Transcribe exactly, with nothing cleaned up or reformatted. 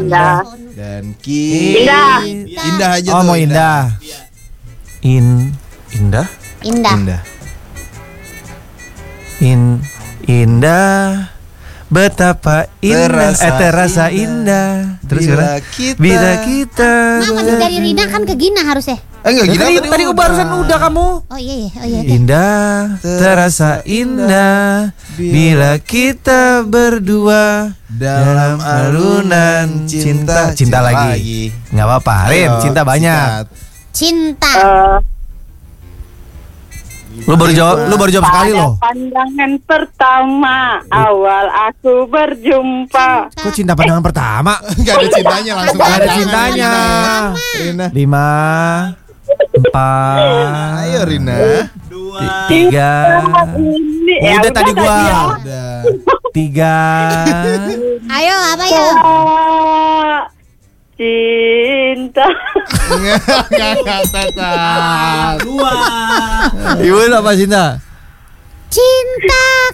Indah. Dan ki. Indah. Indah aja Oh tuh. mau indah. In indah. Indah. Indah. In indah. Betapa indah, Terasa eh terasa indah. indah. Terus Bila gimana? kita- Bila kita. Nah, masih dari Rina kan ke Gina harusnya. Eh enggak gini Tadi, tadi barusan udah kamu. Oh iya iya, oh iya. iya. Indah, terasa indah bila kita berdua dalam alunan cinta. Cinta lagi. Nggak apa-apa, Rin, Ayo, cinta banyak. sikat. Cinta. Eh, Lu baru jawab, lu baru jawab sekali pada loh. pandangan pertama awal aku berjumpa. Kok cinta pandangan pertama? Enggak ada cintanya langsung. Nggak ada cintanya. Rina. Lima, empat, Ayo Rina. tiga, Ini ya udah tadi tadi gua. ya. Udah. Tiga. Ayo apa ya? Ah, cinta. Enggak enggak tetap. Ibu apa cinta? Cinta